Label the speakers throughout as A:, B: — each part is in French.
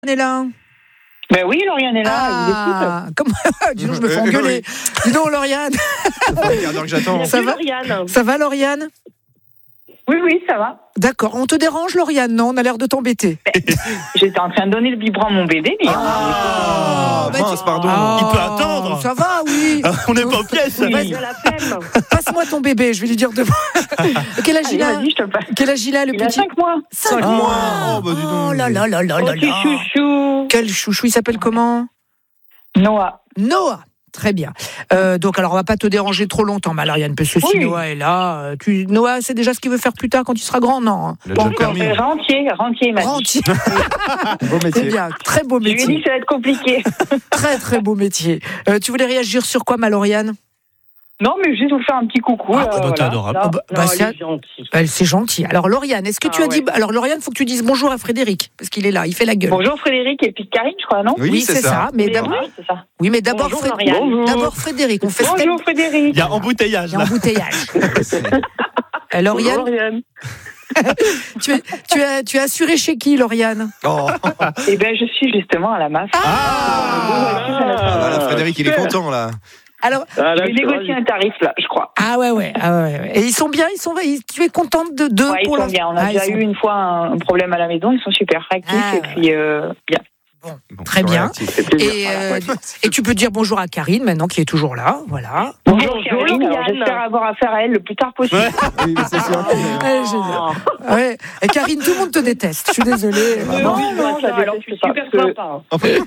A: est là.
B: Ben oui, Lauriane est là.
A: Ah, comment dis donc, je me fais engueuler. Dis donc, Lauriane.
C: Alors que j'attends.
A: Ça va, ça va, Lauriane?
B: Oui, ça va.
A: D'accord. On te dérange, Lauriane? Non, on a l'air de t'embêter.
B: J'étais en train de donner le biberon à mon bébé. Mais
C: Mince, pardon.
D: Il peut attendre.
A: Ça va, oui.
D: On n'est pas aux pièces.
B: oui.
A: Passe-moi ton bébé, je vais lui dire demain. Quel âge il a?
B: Vas-y, je te passe.
A: Quel âge il a, le
B: Il a
A: petit?
B: 5 mois.
A: 5
C: mois.
A: Oh,
C: Bah, dis donc.
A: oh là là là là là
B: Petit
A: là.
B: chouchou.
A: Quel chouchou, il s'appelle comment?
B: Noah.
A: Noah. Très bien. Donc, alors, on va pas te déranger trop longtemps, Lauriane, parce que si Noah est là, Noah, c'est déjà ce qu'il veut faire plus tard quand il sera grand, non?
C: Il a
B: Pas
C: déjà le
B: encore.
C: permis.
B: Rentier, il m'a dit.
A: Rentier.
C: Beau
A: C'est
C: métier.
A: bien, très beau
B: Je lui ai dit
A: métier.
B: que ça va être compliqué.
A: Très, très beau métier. Tu voulais réagir sur quoi, Lauriane?
B: Non, mais juste vous faire un petit coucou.
D: t'es adorable.
B: Non,
A: c'est
B: gentil.
A: c'est gentil. Alors, Lauriane, est-ce que tu as dit... Alors, Lauriane, faut que tu dises bonjour à Frédéric, parce qu'il est là, il fait la gueule.
B: Bonjour Frédéric et puis Karine, je crois, non?
C: Oui, c'est ça.
A: Mais
B: Oui,
A: d'abord,
B: c'est ça.
A: oui, mais d'abord,
B: Bonjour, Lauriane.
A: d'abord Frédéric. On fait
B: Bonjour Frédéric.
D: Il y a embouteillage
A: Il y a
D: là.
A: embouteillage.
B: Bonjour,
A: Lauriane,
B: Lauriane.
A: tu as assuré chez qui, Lauriane?
C: Oh.
B: Eh bien, je suis justement à la MAF.
C: Ah, là, Frédéric, il est content, là.
A: Alors,
B: Je vais négocier un tarif, là, je crois.
A: ah ouais. Et ils sont bien, tu es contente d'eux
B: Ouais, ils
A: pour
B: sont bien. On a déjà eu une fois un problème à la maison. Ils sont super réactifs et puis bien.
C: Bon,
A: Très bien.
C: réactif.
B: C'est plaisir.
A: Et tu peux dire bonjour à Karine, maintenant, qui est toujours là. Voilà.
B: Bonjour Karine. Alors, j'espère avoir affaire à elle le plus tard possible.
C: Oui, mais c'est sûr.
A: Ouais, génial. Ouais. Et Karine, tout le monde te déteste. Je suis désolée. Vraiment.
B: Non, j'avais l'air super sympa.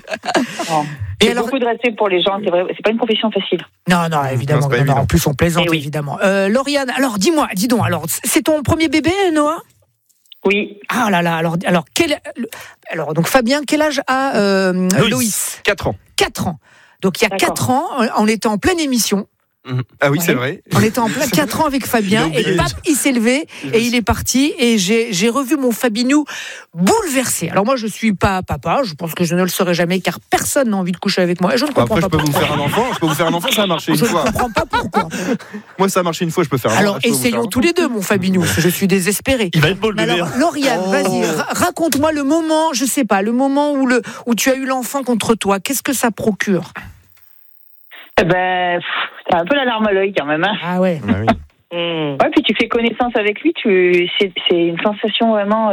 A: Et
B: J'ai
A: alors,
B: beaucoup de respect pour les gens. C'est vrai, c'est pas une profession facile.
A: non, évidemment.
C: Non, c'est pas
A: Non,
C: évident.
A: en plus, on plaisante,
B: Eh oui.
A: évidemment. Lauriane, alors, dis donc, alors, c'est ton premier bébé, Noah?
B: Oui.
A: Ah là là, alors donc Fabien, quel âge a Loïs?
C: 4 ans.
A: 4 ans. Donc il y a
B: D'accord.
A: 4 ans, on était en pleine émission.
C: Ah oui,
A: Ouais.
C: c'est vrai.
A: On était en plein 4 ans avec Fabien
C: Il a
A: et
C: oublié.
A: pap, il s'est levé et il est parti et j'ai revu mon Fabinou bouleversé. Alors moi je suis pas papa, je pense que je ne le serai jamais car personne n'a envie de coucher avec moi et je ne comprends
C: Après, je
A: pas
C: peux vous
A: pourquoi.
C: faire un enfant. Je peux vous faire un enfant, ça a marché une
A: Je ne
C: fois.
A: comprends pas pourquoi.
C: Moi, ça a marché une fois, je peux faire un
A: Alors
C: enfant. je peux vous faire
A: essayons
C: un
A: tous les deux mon Fabinou, parce que je suis désespérée.
D: Il va être beau le
A: Mais
D: bébé.
A: alors, Lauriane,
C: Oh.
A: vas-y, raconte-moi le moment, je sais pas, le moment où tu as eu l'enfant contre toi. Qu'est-ce que ça procure?
B: Eh ben, t'as un peu la larme à l'œil quand même. Hein.
A: Ah ouais.
C: enfant. Ah oui.
B: Ouais, puis tu fais connaissance avec lui. C'est une sensation vraiment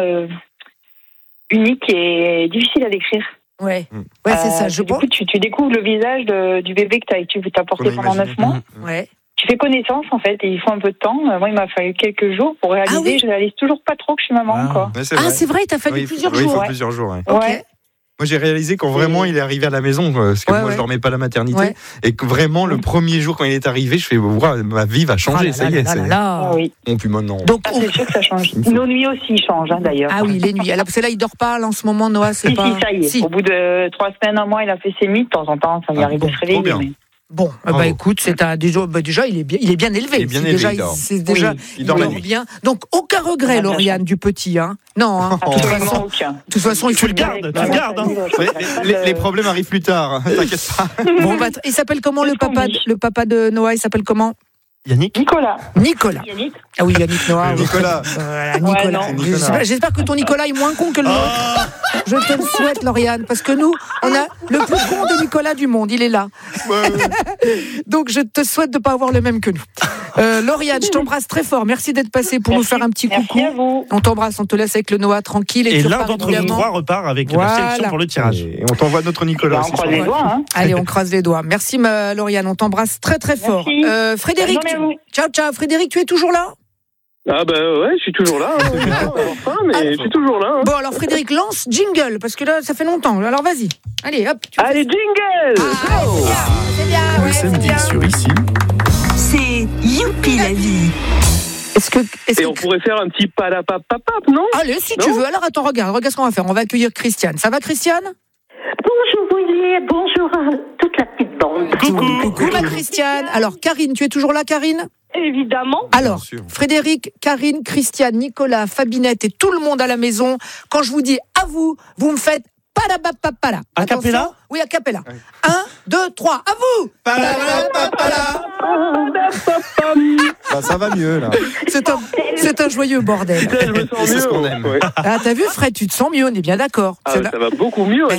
B: unique et difficile à décrire.
A: Ouais, c'est ça. Je
B: Du
A: pense.
B: coup, tu découvres le visage du bébé que tu t'as porté
C: Qu'on a
B: pendant 9
C: imaginé.
B: mois.
A: Ouais.
B: Tu fais connaissance en fait et il faut un peu de temps. Moi, il m'a fallu quelques jours pour réaliser.
A: Ah oui.
B: Je réalise toujours pas trop que je suis maman
D: Ah.
B: encore.
C: Ouais, c'est
A: Ah,
C: vrai.
A: c'est vrai, il t'a fallu
C: Oui,
A: plusieurs
C: oui, il
A: jours.
C: faut
B: ouais.
C: plusieurs jours. ouais.
A: Ok.
B: Ouais.
C: Moi, j'ai réalisé quand vraiment il est arrivé à la maison, parce que
A: Ouais,
C: moi,
A: ouais.
C: je dormais pas à la maternité,
A: Ouais.
C: et que vraiment, le premier jour quand il est arrivé, je fais, ouah, ma vie va changer,
A: Ah
C: ça
A: là
C: y est.
A: là là
C: c'est-
A: là.
B: Ah oui.
C: Bon, puis maintenant.
A: Donc,
B: Ah, c'est sûr que ça change.
C: Il faut-
B: Nos nuits aussi changent d'ailleurs.
A: ah oui, les nuits. Alors, parce que là, il dort pas là, en ce moment, Noah, c'est
B: Si,
A: pas.
B: ça y est.
A: Si.
B: Au bout de 3 semaines, un mois, il a fait ses nuits. De temps en temps, ça lui
C: Ah,
B: arrive
C: bon,
B: de se réveiller.
C: trop bien.
B: mais-
A: Bon,
C: Bravo.
A: écoute, déjà, il est bien élevé.
C: Il est bien
A: C'est
C: élevé,
A: déjà,
C: il dort.
A: c'est déjà,
B: Oui,
C: il dort la nuit.
A: bien. Donc, aucun regret,
B: Ah, bien
A: Lauriane, du petit, hein. Non, hein. De toute
B: Absolument
A: façon,
B: aucun.
A: de toute façon, il faut le garder.
D: tu le gardes, hein.
C: Ouais, les problèmes arrivent plus tard, t'inquiète pas.
A: Bon, bah, il s'appelle comment le papa de Noah? Il s'appelle comment?
D: Yannick.
B: Nicolas.
A: Nicolas.
B: Yannick.
A: Ah oui, Yannick Noah. oui.
C: Nicolas.
A: Voilà, Nicolas.
B: non.
C: Nicolas.
A: J'espère que ton Nicolas est moins con que le nôtre. Je te le souhaite, Lauriane, parce que nous, on a le plus con de Nicolas du monde. Il est là. Donc, je te souhaite de ne pas avoir le même que nous. Lauriane, je t'embrasse très fort. Merci d'être passée pour nous faire un petit coucou.
B: Merci à vous.
A: On t'embrasse, on te laisse avec le Noah tranquille.
D: Et
A: tu
D: l'un
A: repars
D: d'entre nous
A: évidemment.
D: trois repart avec
A: Voilà.
D: la sélection pour le tirage.
C: Et on t'envoie notre Nicolas
B: On
C: aussi.
B: croise les doigts. Hein.
A: Allez, on croise les doigts. Merci, Lauriane. On t'embrasse très, très fort.
B: Merci.
A: Frédéric,
B: Bonne journée à vous.
A: ciao. Frédéric, tu es toujours là?
E: Ah bah ouais, je suis toujours là. Enfin, mais je suis toujours là. Hein.
A: Bon, alors Frédéric, lance jingle, parce que là, ça fait longtemps. Alors, vas-y. Allez, hop.
E: Allez, jingle.
A: C'est bien, ouais,
D: Le
A: c'est
D: samedi
A: bien.
D: sur ici.
F: C'est youpi la vie.
E: Et on pourrait faire un petit palapapapap, non?
A: Allez, si tu
E: Non
A: veux. Alors, attends, regarde ce qu'on va faire. On va accueillir Christiane. Ça va, Christiane?
G: Bonjour Willy, bonjour à toute la petite bande.
A: Coucou, ma Christiane. Alors, Karine, tu es toujours là, Karine?
G: Évidemment.
A: Alors,
C: Bien sûr.
A: Frédéric, Karine, Christiane, Nicolas, Fabinette et tout le monde à la maison, quand je vous dis à vous, vous me faites palabapapala.
D: A cappella?
A: Attention. Oui, a cappella. 1, 2, 3, à vous!
C: Bah, ça va mieux, là.
A: C'est un joyeux bordel.
E: Putain, je me sens
C: C'est
E: mieux.
C: ce qu'on aime.
E: Ouais.
A: Ah, t'as vu, Fred, tu te sens mieux, on est bien d'accord.
E: Ah, ça va beaucoup mieux. Ouais.